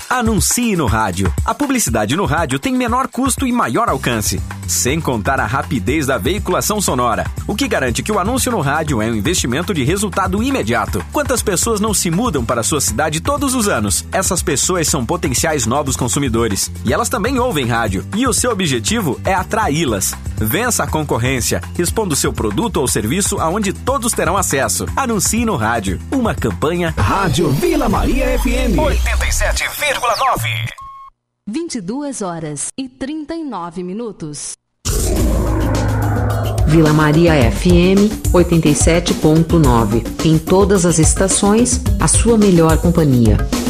Anuncie no rádio. A publicidade no rádio tem menor custo e maior alcance, sem contar a rapidez da veiculação sonora, o que garante que o anúncio no rádio é um investimento de resultado imediato. Quantas pessoas não se mudam para a sua cidade todos os anos? Essas pessoas são potenciais novos consumidores e elas também ouvem rádio. E o seu objetivo é atraí-las. Vença a concorrência. Expondo o seu produto ou serviço aonde todos terão acesso. Anuncie no rádio. Uma campanha Rádio Vila Maria FM 87,9. 22h39. Vila Maria FM 87.9. Em todas as estações, a sua melhor companhia.